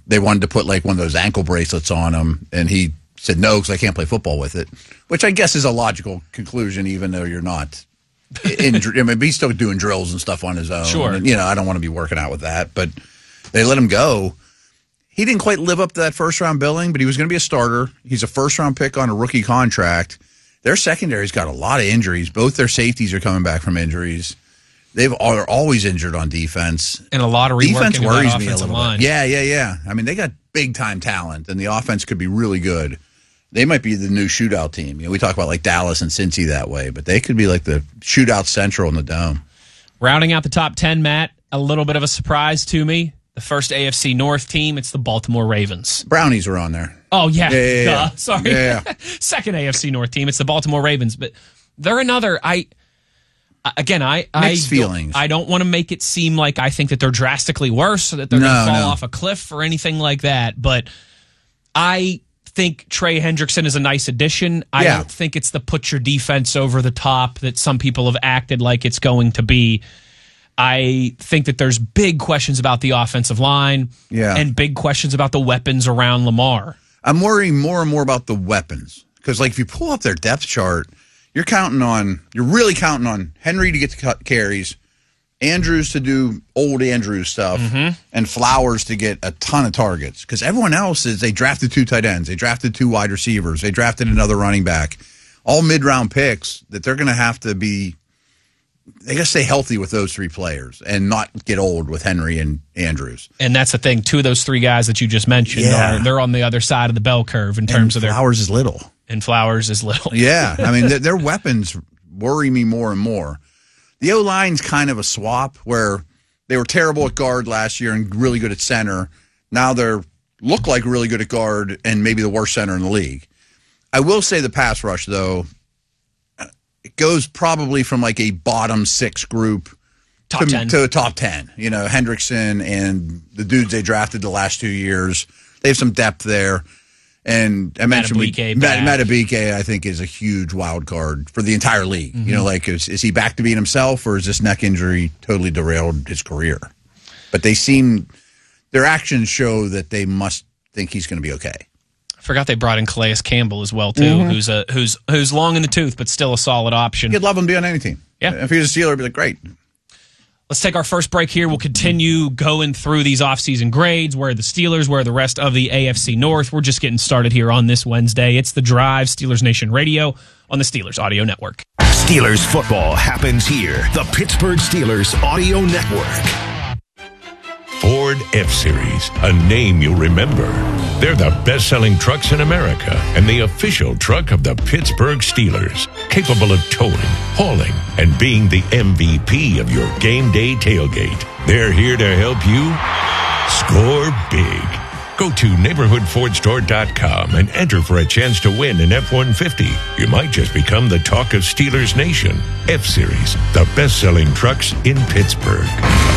they wanted to put like one of those ankle bracelets on him, and he said no because I can't play football with it, which I guess is a logical conclusion, even though you're not injured. I mean, he's still doing drills and stuff on his own. Sure. And, I don't want to be working out with that, but they let him go. He didn't quite live up to that first-round billing, but he was going to be a starter. He's a first-round pick on a rookie contract. Their secondary's got a lot of injuries. Both their safeties are coming back from injuries. Are always injured on defense. And a lot of reworking defense worries of that me a offensive little line. bit. Yeah. I mean, they got big-time talent, and the offense could be really good. They might be the new shootout team. We talk about like Dallas and Cincy that way, but they could be like the shootout central in the Dome. Rounding out the top 10, Matt, a little bit of a surprise to me. The first AFC North team, it's the Baltimore Ravens. Brownies are on there. Oh, yeah. Yeah. Sorry. Yeah. Second AFC North team, it's the Baltimore Ravens. But they're another, Mixed feelings. I don't want to make it seem like I think that they're drastically worse or that they're going to fall off a cliff or anything like that. But I think Trey Hendrickson is a nice addition. I don't think it's the put your defense over the top that some people have acted like it's going to be. I think that there's big questions about the offensive line and big questions about the weapons around Lamar. I'm worrying more and more about the weapons because, like, if you pull up their depth chart, you're really counting on Henry to get to cut carries, Andrews to do old Andrews stuff, and Flowers to get a ton of targets. Because everyone else they drafted 2 tight ends, they drafted 2 wide receivers, they drafted another running back, all mid-round picks that they're going to have to be. They got to stay healthy with those 3 players and not get old with Henry and Andrews. And that's the thing. 2 of those 3 guys that you just mentioned they're on the other side of the bell curve in terms of their Flowers is little. And Flowers is little. Yeah. I mean, their weapons worry me more and more. The O-line's kind of a swap where they were terrible at guard last year and really good at center. Now they look like really good at guard and maybe the worst center in the league. I will say the pass rush, though, it goes probably from like a bottom 6 group to a top 10. Hendrickson and the dudes they drafted the last 2 years. They have some depth there. And I mentioned Matabike, I think, is a huge wild card for the entire league. Is he back to being himself, or is this neck injury totally derailed his career? But their actions show that they must think he's going to be okay. I forgot they brought in Calais Campbell as well too, who's long in the tooth but still a solid option. You'd love him to be on any team. Yeah, if he was a Steeler, it'd be like great. Let's take our first break here. We'll continue going through these offseason grades, where the Steelers, where the rest of the AFC North. We're just getting started here on this Wednesday. It's The Drive, Steelers Nation Radio on the Steelers Audio Network. Steelers football happens here. The Pittsburgh Steelers Audio Network. Ford F-Series, a name you'll remember. They're the best-selling trucks in America and the official truck of the Pittsburgh Steelers, capable of towing, hauling, and being the MVP of your game day tailgate. They're here to help you score big. Go to neighborhoodfordstore.com and enter for a chance to win an F-150. You might just become the talk of Steelers Nation. F-Series, the best-selling trucks in Pittsburgh.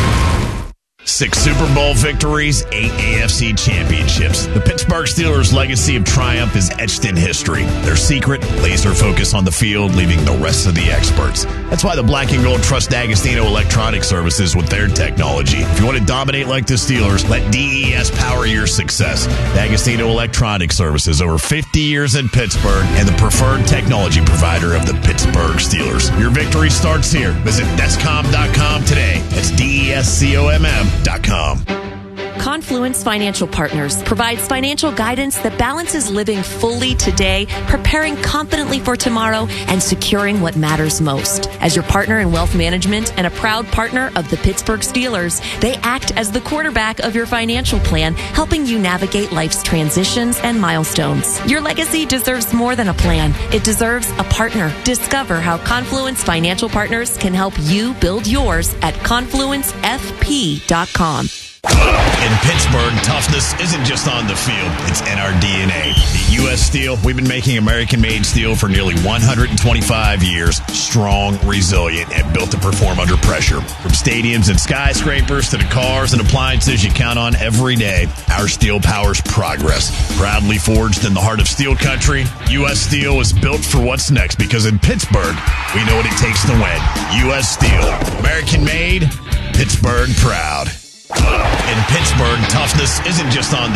6 Super Bowl victories, 8 AFC championships. The Pittsburgh Steelers' legacy of triumph is etched in history. Their secret, laser focus on the field, leaving the rest of the experts. That's why the Black and Gold trust D'Agostino Electronic Services with their technology. If you want to dominate like the Steelers, let DES power your success. D'Agostino Electronic Services, over 50 years in Pittsburgh, and the preferred technology provider of the Pittsburgh Steelers. Your victory starts here. Visit Descom.com today. That's DESCOMM.com. Confluence Financial Partners provides financial guidance that balances living fully today, preparing confidently for tomorrow, and securing what matters most. As your partner in wealth management and a proud partner of the Pittsburgh Steelers, they act as the quarterback of your financial plan, helping you navigate life's transitions and milestones. Your legacy deserves more than a plan. It deserves a partner. Discover how Confluence Financial Partners can help you build yours at confluencefp.com. In Pittsburgh, toughness isn't just on the field, it's in our DNA. At U.S. Steel, we've been making American-made steel for nearly 125 years. Strong, resilient, and built to perform under pressure. From stadiums and skyscrapers to the cars and appliances you count on every day, our steel powers progress. Proudly forged in the heart of steel country, U.S. Steel is built for what's next, because in Pittsburgh, we know what it takes to win. U.S. Steel. American-made, Pittsburgh proud. In Pittsburgh, toughness isn't just on the